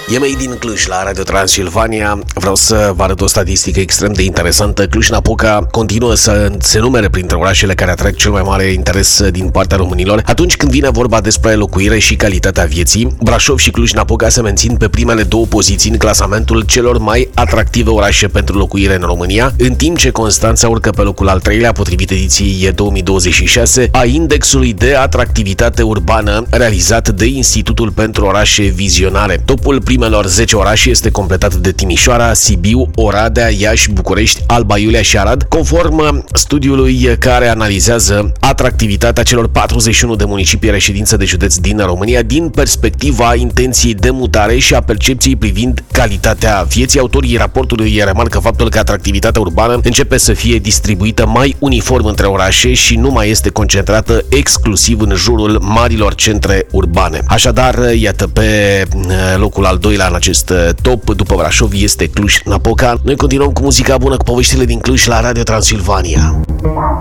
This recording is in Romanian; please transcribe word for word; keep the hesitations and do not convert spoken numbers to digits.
E Made din Cluj la Radio Transilvania. Vreau să vă arăt o statistică extrem de interesantă. Cluj-Napoca continuă să se numere printre orașele care atrag cel mai mare interes din partea românilor atunci când vine vorba despre locuire și calitatea vieții. Brașov și Cluj-Napoca se mențin pe primele două poziții în clasamentul celor mai atractive orașe pentru locuire în România, în timp ce Constanța urcă pe locul al treilea, potrivit ediției două mii douăzeci și șase a indexului de atractivitate urbană realizat de Institutul pentru Orașe Vizionare. Topul primelor zece orașe este completat de Timișoara, Sibiu, Oradea, Iași, București, Alba Iulia și Arad, conform studiului care analizează atractivitatea celor patruzeci și unu de municipii reședință de județ din România din perspectiva intenției de mutare și a percepției privind calitatea vieții. Autorii raportului remarcă faptul că atractivitatea urbană începe să fie distribuită mai uniform între orașe și nu mai este concentrată exclusiv în jurul marilor centre urbane. Așadar, iată, pe locul al doilea în acest top, după Brașov, este Cluj-Napoca. Noi continuăm cu muzica bună, cu poveștile din Cluj la Radio Transilvania.